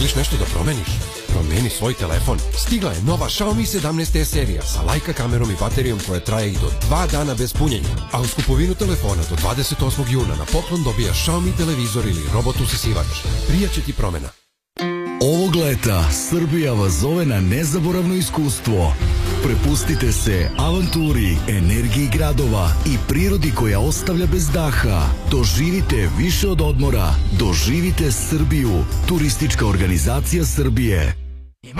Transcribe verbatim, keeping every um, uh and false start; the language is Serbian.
Želiš nešto da promeniš? Promeni svoj telefon. Stigla je nova Xiaomi sedamnaest e serija sa Leica kamerom i baterijom koja traje i do dva dana bez punjenja. A uz kupovinu telefona do dvadeset osmog juna na poklon dobijaš Xiaomi televizor ili robot usisivač. Prijaće ti promena. Ovog leta Srbija vas zove na nezaboravno iskustvo. Prepustite se avanturi, energiji gradova i prirodi koja ostavlja bez daha. Doživite više od odmora. Doživite Srbiju. Turistička organizacija Srbije.